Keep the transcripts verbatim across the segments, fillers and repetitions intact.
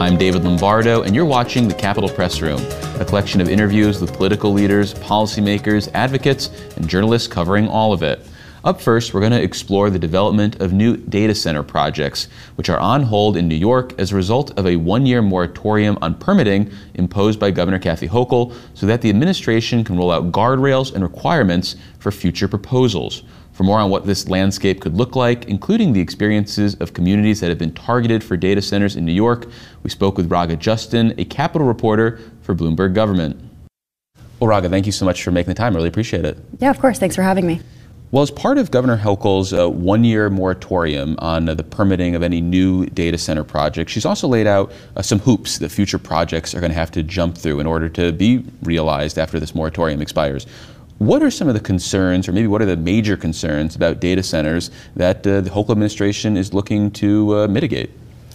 I'm David Lombardo, and you're watching the Capitol Press Room, a collection of interviews with political leaders, policymakers, advocates, and journalists covering all of it. Up first, we're going to explore the development of new data center projects, which are on hold in New York as a result of a one-year moratorium on permitting imposed by Governor Kathy Hochul so that the administration can roll out guardrails and requirements for future proposals. For more on what this landscape could look like, including the experiences of communities that have been targeted for data centers in New York, we spoke with Raga Justin, a Capitol reporter for Bloomberg Government. Well, Raga, thank you so much for making the time. I really appreciate it. Yeah, of course. Thanks for having me. Well, as part of Governor Hochul's uh, one-year moratorium on uh, the permitting of any new data center projects, she's also laid out uh, some hoops that future projects are going to have to jump through in order to be realized after this moratorium expires. What are some of the concerns, or maybe what are the major concerns about data centers that uh, the Hochul administration is looking to uh, mitigate?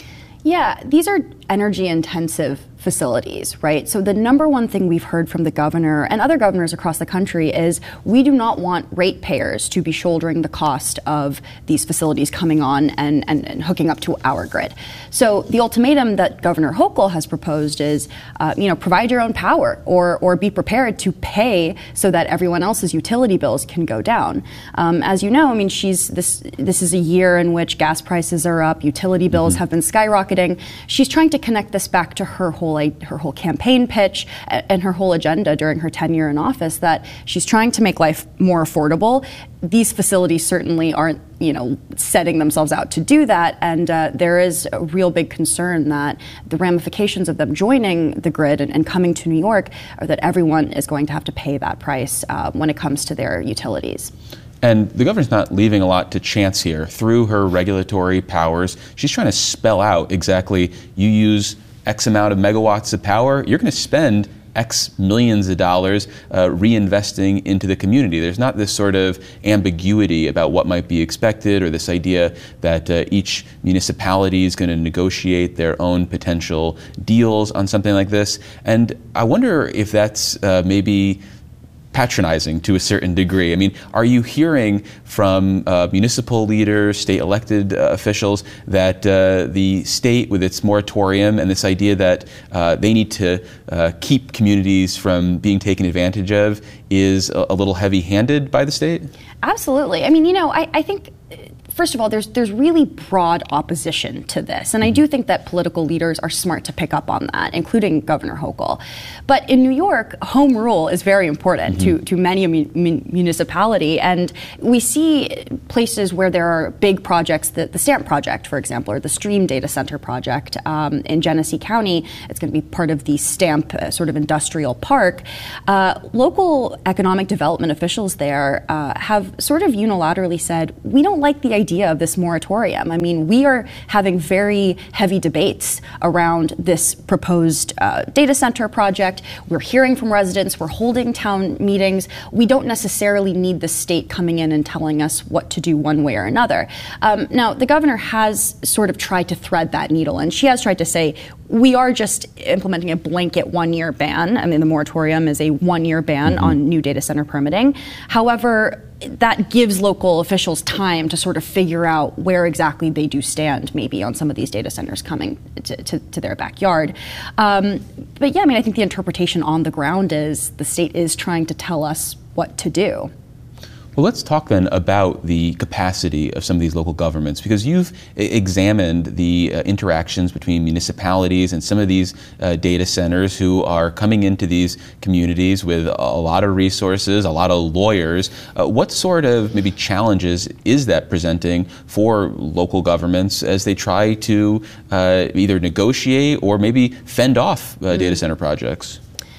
Yeah, these are energy-intensive facilities, right? So the number one thing we've heard from the governor and other governors across the country is we do not want ratepayers to be shouldering the cost of these facilities coming on and, and, and hooking up to our grid. So the ultimatum that Governor Hochul has proposed is, uh, you know, provide your own power or, or be prepared to pay so that everyone else's utility bills can go down. Um, as you know, I mean, she's this, this is a year in which gas prices are up, utility bills mm-hmm. have been skyrocketing. She's trying to connect this back to her whole her whole campaign pitch and her whole agenda during her tenure in office, that she's trying to make life more affordable. These facilities certainly aren't, you know, setting themselves out to do that, and uh, there is a real big concern that the ramifications of them joining the grid and, and coming to New York are that everyone is going to have to pay that price uh, when it comes to their utilities. And the governor's not leaving a lot to chance here. Through her regulatory powers, she's trying to spell out exactly, you use X amount of megawatts of power, you're going to spend X millions of dollars uh, reinvesting into the community. There's not this sort of ambiguity about what might be expected, or this idea that uh, each municipality is going to negotiate their own potential deals on something like this. And I wonder if that's uh, maybe patronizing to a certain degree. I mean, are you hearing from uh, municipal leaders, state elected uh, officials, that uh, the state, with its moratorium and this idea that uh, they need to uh, keep communities from being taken advantage of, is a, a little heavy-handed by the state? Absolutely. I mean, you know, I, I think first of all, there's there's really broad opposition to this, and I do think that political leaders are smart to pick up on that, including Governor Hochul. But in New York, home rule is very important mm-hmm. to to many a mun- municipality, and we see places where there are big projects. The, the STAMP project, for example, or the Stream Data Center project um, in Genesee County. It's going to be part of the STAMP uh, sort of industrial park. Uh, local economic development officials there uh, have sort of unilaterally said, we don't like the idea idea of this moratorium. I mean, we are having very heavy debates around this proposed uh, data center project. We're hearing from residents. We're holding town meetings. We don't necessarily need the state coming in and telling us what to do one way or another. Um, now, the governor has sort of tried to thread that needle, and she has tried to say, we are just implementing a blanket one-year ban. I mean, the moratorium is a one-year ban mm-hmm. on new data center permitting. However, that gives local officials time to sort of figure out where exactly they do stand, maybe on some of these data centers coming to, to, to their backyard. Um, but yeah, I mean, I think the interpretation on the ground is the state is trying to tell us what to do. Well, let's talk then about the capacity of some of these local governments, because you've examined the uh, interactions between municipalities and some of these uh, data centers who are coming into these communities with a lot of resources, a lot of lawyers. Uh, what sort of maybe challenges is that presenting for local governments as they try to uh, either negotiate or maybe fend off uh, data center projects?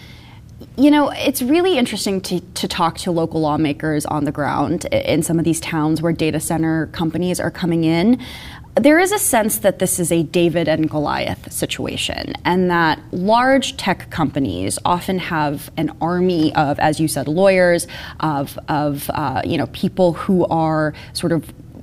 You know, it's really interesting to, to talk to local lawmakers on the ground in some of these towns where data center companies are coming in. There is a sense that this is a David and Goliath situation, and that large tech companies often have an army of, as you said, lawyers, of, of uh, you know, people who are sort of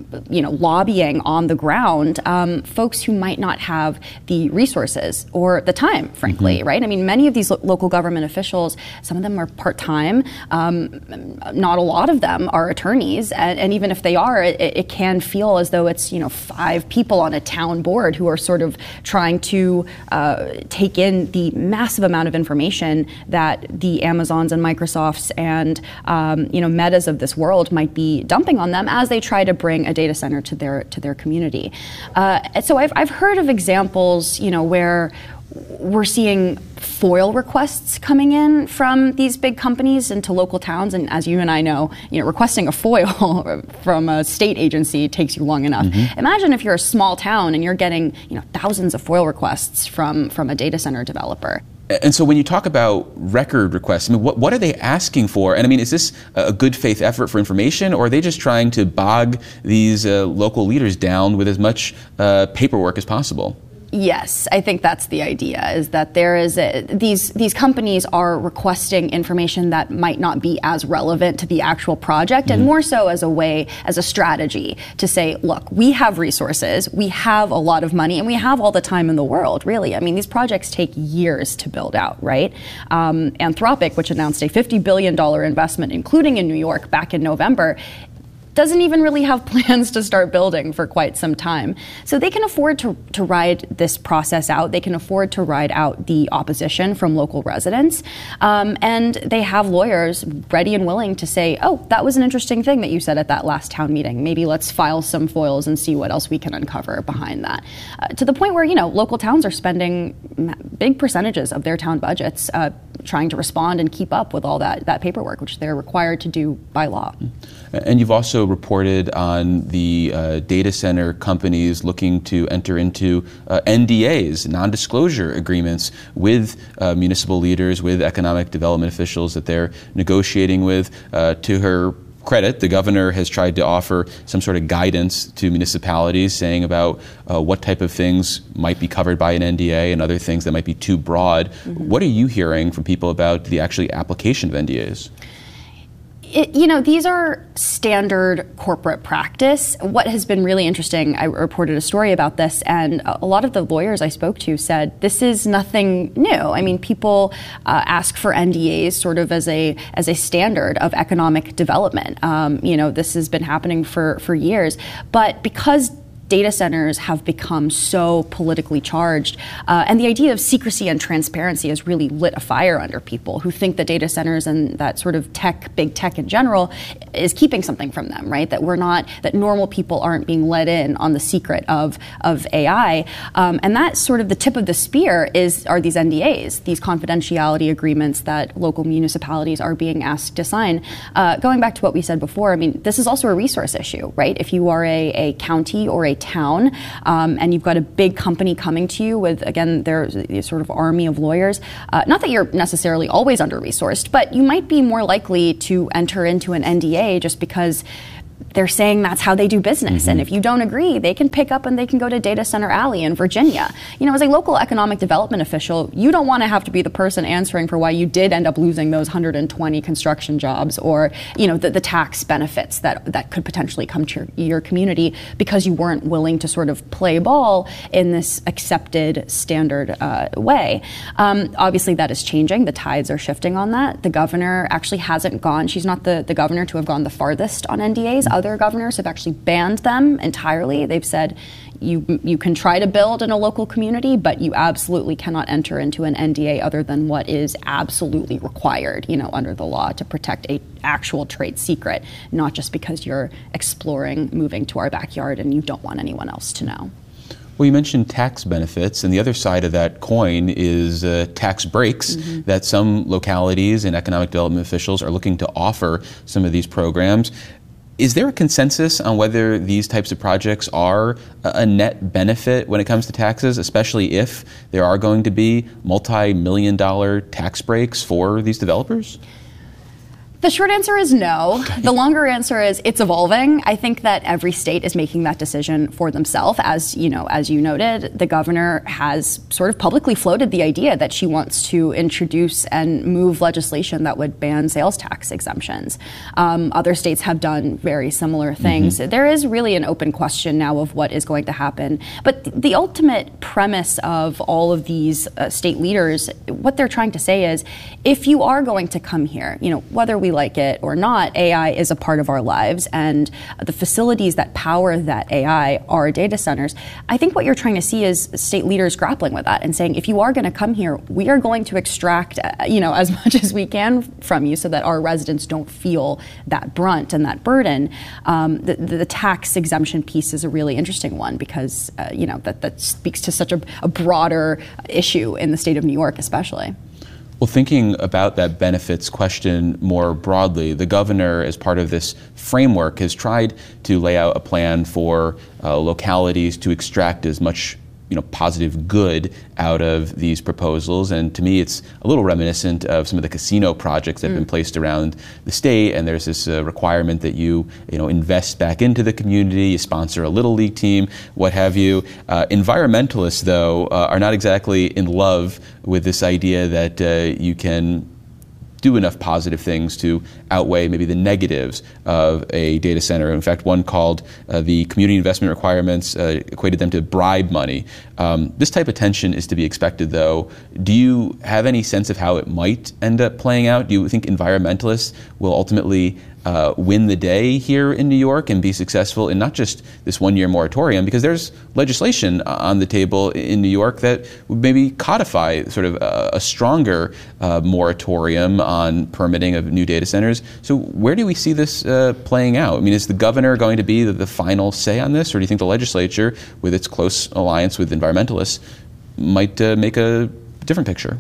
you know, lobbying on the ground, um, folks who might not have the resources or the time, frankly, mm-hmm. right? I mean, many of these lo- local government officials, some of them are part-time. Um, not a lot of them are attorneys, and, and even if they are, it, it can feel as though it's, you know, five people on a town board who are sort of trying to uh, take in the massive amount of information that the Amazons and Microsofts and um, you know, Metas of this world might be dumping on them as they try to bring a data center to their to their community. Uh, so I've I've heard of examples, you know, where we're seeing FOIL requests coming in from these big companies into local towns, and as you and I know, you know, requesting a FOIL from a state agency takes you long enough. Mm-hmm. Imagine if you're a small town and you're getting, you know, thousands of FOIL requests from from a data center developer. And so when you talk about record requests, I mean, what, what are they asking for? And I mean, is this a good faith effort for information, or are they just trying to bog these uh, local leaders down with as much uh, paperwork as possible? Yes, I think that's the idea, is that there is a, these these companies are requesting information that might not be as relevant to the actual project, mm-hmm. and more so as a way, as a strategy to say, look, we have resources, we have a lot of money, and we have all the time in the world, really. I mean, these projects take years to build out, right? Um, Anthropic, which announced a fifty billion dollars investment, including in New York back in November, doesn't even really have plans to start building for quite some time. So they can afford to, to ride this process out. They can afford to ride out the opposition from local residents. Um, and they have lawyers ready and willing to say, oh, that was an interesting thing that you said at that last town meeting. Maybe let's file some FOILs and see what else we can uncover behind that. Uh, to the point where, you know, local towns are spending big percentages of their town budgets uh, trying to respond and keep up with all that, that paperwork, which they're required to do by law. And you've also reported on the uh, data center companies looking to enter into uh, N D As, non-disclosure agreements, with uh, municipal leaders, with economic development officials that they're negotiating with. Uh, to her credit, the governor has tried to offer some sort of guidance to municipalities, saying about uh, what type of things might be covered by an N D A and other things that might be too broad. Mm-hmm. What are you hearing from people about the actually application of N D As? It, you know, these are standard corporate practice. What has been really interesting, I reported a story about this, and a lot of the lawyers I spoke to said this is nothing new. I mean, people uh, ask for N D As sort of as a as a standard of economic development. Um, you know, this has been happening for, for years, but because data centers have become so politically charged, uh, and the idea of secrecy and transparency has really lit a fire under people who think that data centers and that sort of tech, big tech in general, is keeping something from them, right? That we're not, that normal people aren't being let in on the secret of of A I, um, and that's sort of the tip of the spear is are these N D As, these confidentiality agreements that local municipalities are being asked to sign. Uh, going back to what we said before, I mean, this is also a resource issue, right? If you are a, a county or a town, um, and you've got a big company coming to you with, again, there's a sort of army of lawyers. Uh, not that you're necessarily always under-resourced, but you might be more likely to enter into an N D A just because they're saying that's how they do business. Mm-hmm. And if you don't agree, they can pick up and they can go to Data Center Alley in Virginia. You know, as a local economic development official, you don't want to have to be the person answering for why you did end up losing those one hundred twenty construction jobs, or, you know, the, the tax benefits that, that could potentially come to your, your community because you weren't willing to sort of play ball in this accepted standard uh, way. Um, obviously, that is changing. The tides are shifting on that. The governor actually hasn't gone, she's not the, the governor to have gone the farthest on N D As. Mm-hmm. Other governors have actually banned them entirely. They've said you you can try to build in a local community, but you absolutely cannot enter into an N D A other than what is absolutely required, you know, under the law to protect a actual trade secret, not just because you're exploring moving to our backyard and you don't want anyone else to know. Well, you mentioned tax benefits, and the other side of that coin is uh, tax breaks mm-hmm. that some localities and economic development officials are looking to offer some of these programs. Is there a consensus on whether these types of projects are a net benefit when it comes to taxes, especially if there are going to be multi-million dollar tax breaks for these developers? The short answer is no. Okay. The longer answer is it's evolving. I think that every state is making that decision for themselves. As you know, as you noted, the governor has sort of publicly floated the idea that she wants to introduce and move legislation that would ban sales tax exemptions. Um, other states have done very similar things. Mm-hmm. There is really an open question now of what is going to happen. But th- the ultimate premise of all of these uh, state leaders, what they're trying to say is, if you are going to come here, you know, whether we like it or not, A I is a part of our lives, and the facilities that power that A I are data centers. I think what you're trying to see is state leaders grappling with that and saying, if you are going to come here, we are going to extract, uh, you know, as much as we can from you so that our residents don't feel that brunt and that burden. Um, the, the tax exemption piece is a really interesting one because, uh, you know, that, that speaks to such a, a broader issue in the state of New York, especially. Well, thinking about that benefits question more broadly, the governor, as part of this framework, has tried to lay out a plan for uh, localities to extract as much, you know, positive good out of these proposals. And to me, it's a little reminiscent of some of the casino projects that have mm. been placed around the state. And there's this uh, requirement that you, you know, invest back into the community, you sponsor a little league team, what have you. Uh, environmentalists, though, uh, are not exactly in love with this idea that uh, you can do enough positive things to outweigh maybe the negatives of a data center. In fact, one called uh, the community investment requirements uh, equated them to bribe money. Um, this type of tension is to be expected, though. Do you have any sense of how it might end up playing out? Do you think environmentalists will ultimately uh, win the day here in New York and be successful in not just this one-year moratorium, because there's legislation on the table in New York that would maybe codify sort of a, a stronger uh, moratorium on permitting of new data centers. So where do we see this uh, playing out? I mean, is the governor going to be the, the final say on this, or do you think the legislature, with its close alliance with environmentalists, might uh, make a different picture?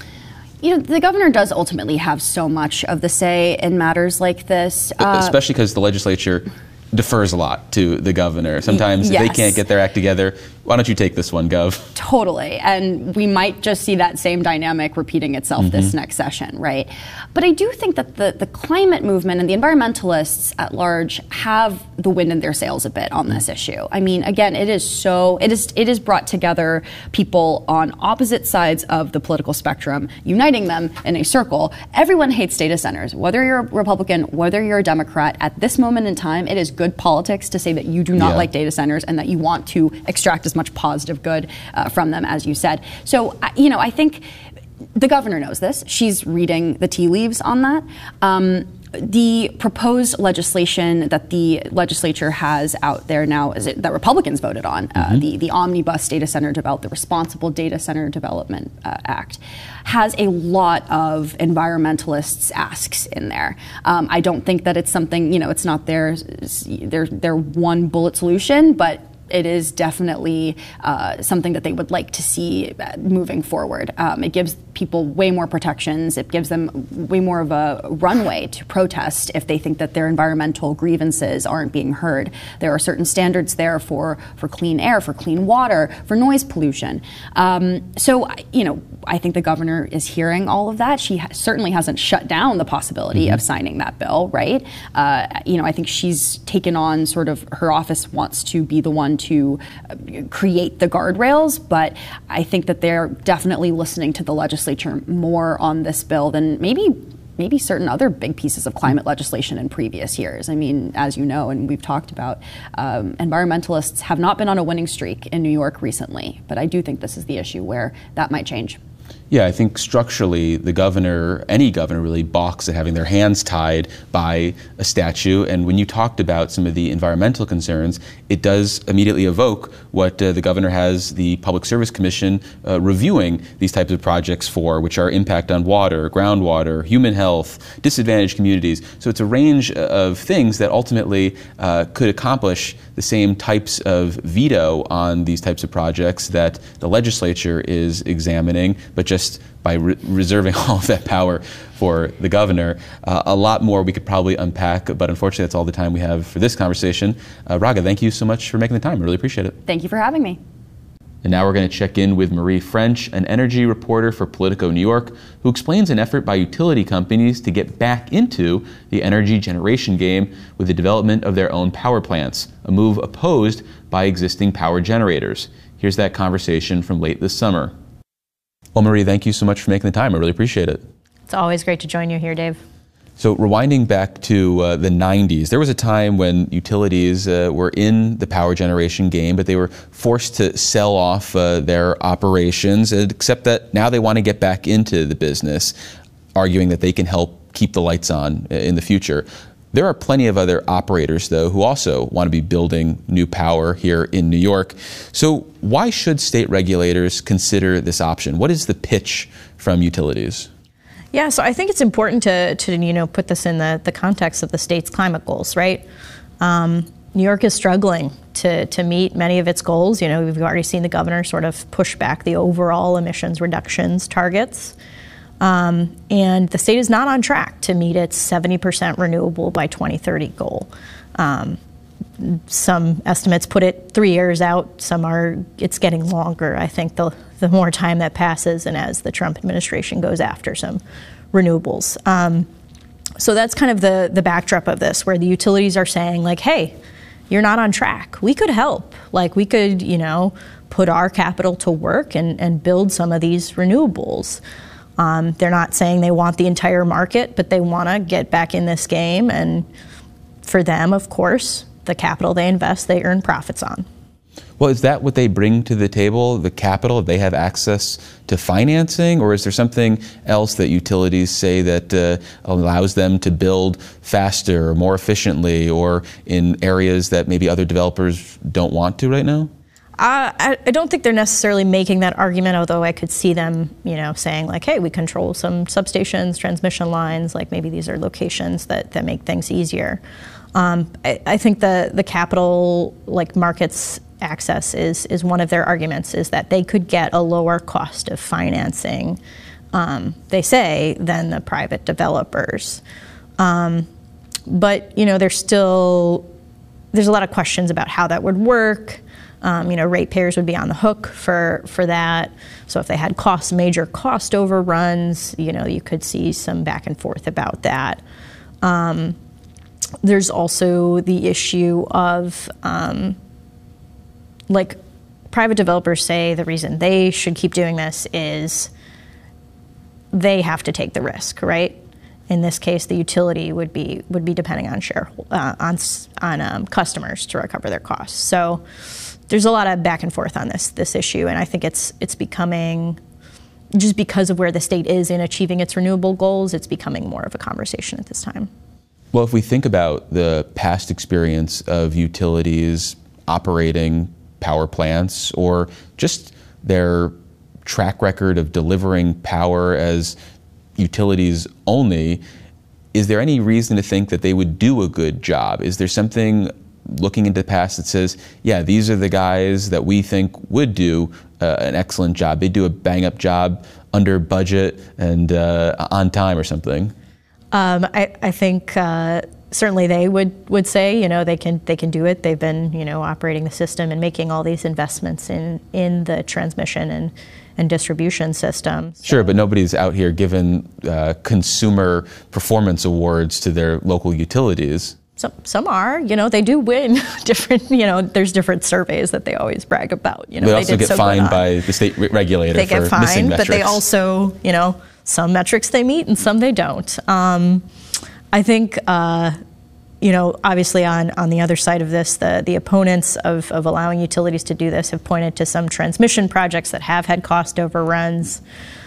You know, the governor does ultimately have so much of the say in matters like this. Uh, Especially because the legislature defers a lot to the governor. Sometimes yes. if they can't get their act together, why don't you take this one, Gov? Totally. And we might just see that same dynamic repeating itself mm-hmm. this next session, right? But I do think that the, the climate movement and the environmentalists at large have the wind in their sails a bit on this issue. I mean, again, it is so, it is it is brought together people on opposite sides of the political spectrum, uniting them in a circle. Everyone hates data centers. Whether you're a Republican, whether you're a Democrat, at this moment in time, it is good politics to say that you do not yeah. like data centers and that you want to extract as much positive good uh, from them, as you said. So, you know, I think the governor knows this. She's reading the tea leaves on that. Um, the proposed legislation that the legislature has out there now, is it, that Republicans voted on, mm-hmm. uh, the, the Omnibus Data Center Development, the Responsible Data Center Development uh, Act, has a lot of environmentalists' asks in there. Um, I don't think that it's something, you know, it's not their, their, their one bullet solution, but it is definitely uh, something that they would like to see moving forward. Um, it gives people way more protections. It gives them way more of a runway to protest if they think that their environmental grievances aren't being heard. There are certain standards there for, for clean air, for clean water, for noise pollution. Um, so, you know, I think the governor is hearing all of that. She ha- certainly hasn't shut down the possibility mm-hmm. of signing that bill, right? Uh, you know, I think she's taken on sort of, her office wants to be the one to create the guardrails, but I think that they're definitely listening to the legislature more on this bill than maybe maybe certain other big pieces of climate legislation in previous years. I mean, as you know, and we've talked about, um, environmentalists have not been on a winning streak in New York recently, but I do think this is the issue where that might change. Yeah, I think structurally the governor, any governor really, balks at having their hands tied by a statute. And when you talked about some of the environmental concerns, it does immediately evoke what uh, the governor has the Public Service Commission uh, reviewing these types of projects for, which are impact on water, groundwater, human health, disadvantaged communities. So it's a range of things that ultimately uh, could accomplish the same types of veto on these types of projects that the legislature is examining, but just by re- reserving all of that power for the governor. Uh, a lot more we could probably unpack, but unfortunately that's all the time we have for this conversation. Uh, Raga, thank you so much for making the time. I really appreciate it. Thank you for having me. And now we're going to check in with Marie French, an energy reporter for Politico New York, who explains an effort by utility companies to get back into the energy generation game with the development of their own power plants, a move opposed by existing power generators. Here's that conversation from late this summer. Well, Marie, thank you so much for making the time. I really appreciate it. It's always great to join you here, Dave. So rewinding back to uh, the nineties, there was a time when utilities uh, were in the power generation game, but they were forced to sell off uh, their operations, except that now they want to get back into the business, arguing that they can help keep the lights on in the future. There are plenty of other operators, though, who also want to be building new power here in New York. So why should state regulators consider this option? What is the pitch from utilities? Yeah, so I think it's important to, to you know, put this in the, the context of the state's climate goals, right? Um, New York is struggling to, to meet many of its goals. You know, we've already seen the governor sort of push back the overall emissions reductions targets. Um, and the state is not on track to meet its seventy percent renewable by twenty thirty goal. Um, some estimates put it three years out. Some are, it's getting longer. I think the, the more time that passes and as the Trump administration goes after some renewables. Um, so that's kind of the, the backdrop of this, where the utilities are saying, like, hey, you're not on track. We could help. Like, we could, you know, put our capital to work and, and build some of these renewables. Um, they're not saying they want the entire market, but they want to get back in this game. And for them, of course, the capital they invest, they earn profits on. Well, is that what they bring to the table, the capital? They have access to financing, or is there something else that utilities say that uh, allows them to build faster or more efficiently, or in areas that maybe other developers don't want to right now? Uh, I, I don't think they're necessarily making that argument, although I could see them, you know, saying like, hey, we control some substations, transmission lines, like maybe these are locations that, that make things easier. Um, I, I think the, the capital like markets access is, is one of their arguments, is that they could get a lower cost of financing, um, they say, than the private developers. Um, but, you know, there's still, there's a lot of questions about how that would work. Um, you know, ratepayers would be on the hook for, for that. So if they had cost, major cost overruns, you know, you could see some back and forth about that. Um, there's also the issue of, um, like, private developers say the reason they should keep doing this is they have to take the risk, right? In this case, the utility would be would be depending on share uh, on on um, customers to recover their costs. So there's a lot of back and forth on this this issue, and I think it's it's becoming, just because of where the state is in achieving its renewable goals, it's becoming more of a conversation at this time. Well, if we think about the past experience of utilities operating power plants, or just their track record of delivering power as utilities only, is there any reason to think that they would do a good job? Is there something looking into the past that says, yeah, these are the guys that we think would do uh, an excellent job? They do a bang-up job under budget and uh, on time or something? Um, I, I think uh, certainly they would, would say, you know, they can they can do it. They've been, you know, operating the system and making all these investments in in the transmission and and distribution system. So. Sure, but nobody's out here giving uh, consumer performance awards to their local utilities. Some some are, you know, they do win different, you know, there's different surveys that they always brag about. You know, they also they did get so fined by the state re- regulator they for get fined, missing metrics. But they also, you know, some metrics they meet and some they don't. Um, I think, uh, you know, obviously on, on the other side of this, the, the opponents of, of allowing utilities to do this have pointed to some transmission projects that have had cost overruns.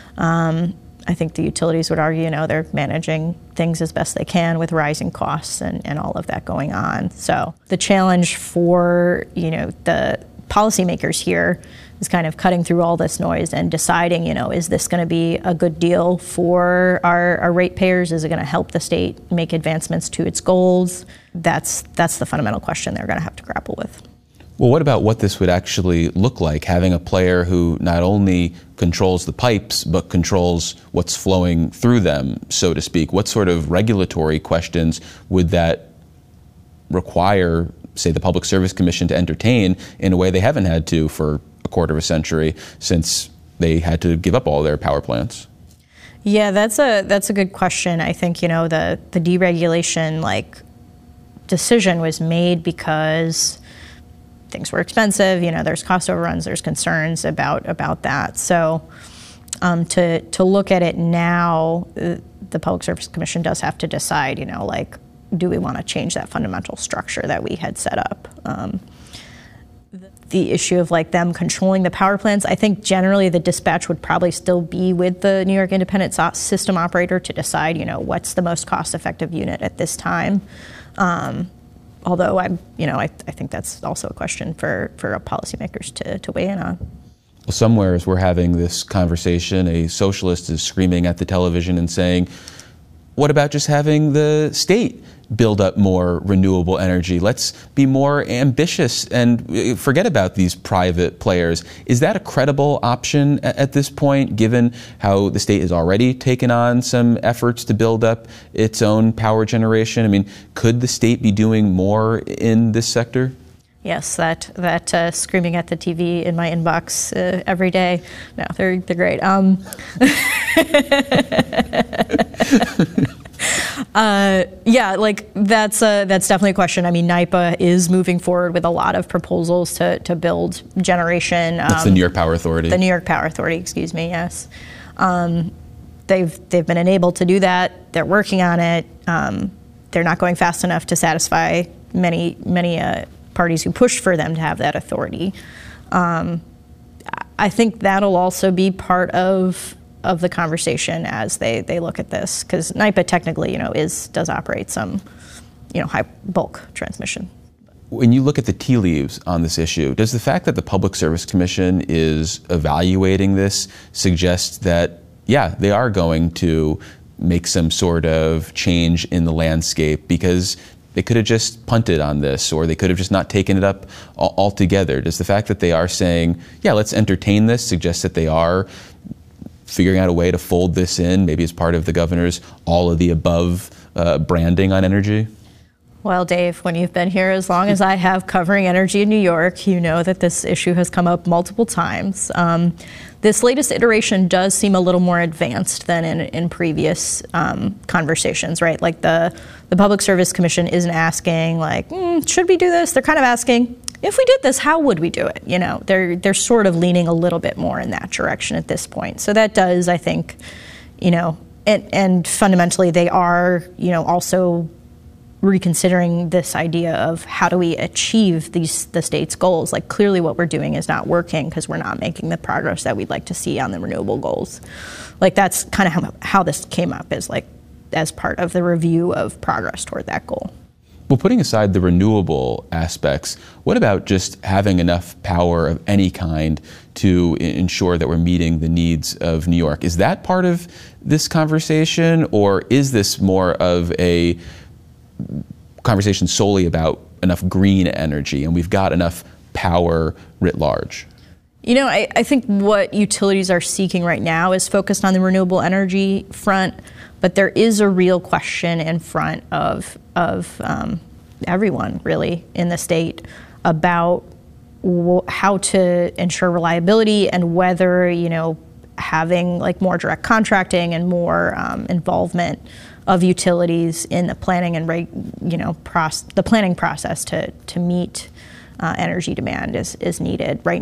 Um, I think the utilities would argue, you know, they're managing things as best they can with rising costs and, and all of that going on. So the challenge for, you know, the policymakers here is kind of cutting through all this noise and deciding, you know, is this going to be a good deal for our, our ratepayers? Is it going to help the state make advancements to its goals? That's that's the fundamental question they're going to have to grapple with. Well, what about what this would actually look like, having a player who not only controls the pipes, but controls what's flowing through them, so to speak? What sort of regulatory questions would that require, say, the Public Service Commission to entertain in a way they haven't had to for a quarter of a century since they had to give up all their power plants? Yeah, that's a that's a good question. I think, you know, the the deregulation like decision was made because things were expensive. You know, there's cost overruns, there's concerns about about that. So um, to to look at it now, uh, the Public Service Commission does have to decide, you know, like, do we want to change that fundamental structure that we had set up? Um, the, the issue of like them controlling the power plants, I think generally the dispatch would probably still be with the New York Independent So- System Operator to decide, you know, what's the most cost-effective unit at this time. Um, although I, you know, I, I think that's also a question for for policymakers to to weigh in on. Well, somewhere as we're having this conversation, a socialist is screaming at the television and saying, what about just having the state build up more renewable energy? Let's be more ambitious and forget about these private players. Is that a credible option at this point, given how the state has already taken on some efforts to build up its own power generation? I mean, could the state be doing more in this sector? Yes, that that uh, screaming at the T V in my inbox uh, every day. No, they're they're great. Um, uh, yeah, like that's uh, that's definitely a question. I mean, NYPA is moving forward with a lot of proposals to to build generation. Um, That's the New York Power Authority. The New York Power Authority, excuse me. Yes, um, they've they've been enabled to do that. They're working on it. Um, they're not going fast enough to satisfy many many. Uh, parties who pushed for them to have that authority. Um, I think that'll also be part of of the conversation as they, they look at this, because NYPA technically, you know, is does operate some, you know, high bulk transmission. When you look at the tea leaves on this issue, does the fact that the Public Service Commission is evaluating this suggest that, yeah, they are going to make some sort of change in the landscape? Because they could have just punted on this, or they could have just not taken it up altogether. Does the fact that they are saying, yeah, let's entertain this, suggest that they are figuring out a way to fold this in, maybe as part of the governor's all of the above uh, branding on energy? Well, Dave, when you've been here as long as I have covering energy in New York, you know that this issue has come up multiple times. Um, this latest iteration does seem a little more advanced than in, in previous um, conversations, right? Like the, the Public Service Commission isn't asking, like, mm, should we do this? They're kind of asking, if we did this, how would we do it? You know, they're they're sort of leaning a little bit more in that direction at this point. So that does, I think, you know, and, and fundamentally they are, you know, also reconsidering this idea of how do we achieve these the state's goals. Like, clearly what we're doing is not working because we're not making the progress that we'd like to see on the renewable goals. Like, that's kind of how, how this came up, is like as part of the review of progress toward that goal. Well, putting aside the renewable aspects, what about just having enough power of any kind to ensure that we're meeting the needs of New York? Is that part of this conversation, or is this more of a conversation solely about enough green energy and we've got enough power writ large? You know, I, I think what utilities are seeking right now is focused on the renewable energy front, but there is a real question in front of of um, everyone really in the state about wh- how to ensure reliability, and whether, you know, having like more direct contracting and more um, involvement of utilities in the planning and reg, you know, proce- the planning process to to meet uh, energy demand is is needed right